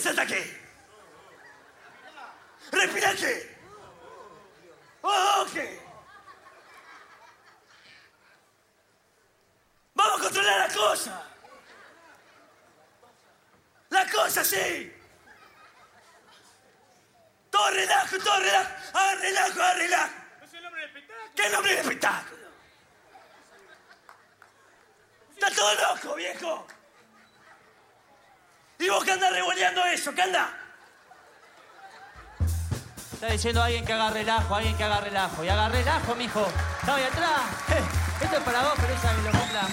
Sentate aquí. Respirate. Ok. Vamos a controlar la cosa. La cosa, sí. Todo relajo, todo relajo. Hagan relajo, hagan relajo. ¿No es el nombre del espectáculo? ¿Qué nombre de espectáculo? Está todo loco, viejo. ¿Y vos qué andás revoleando eso? ¿Qué andás? Está diciendo alguien que haga relajo, alguien que haga relajo. Y haga relajo, mijo. Está ahí atrás. Esto es para vos, pero esa me lo compra.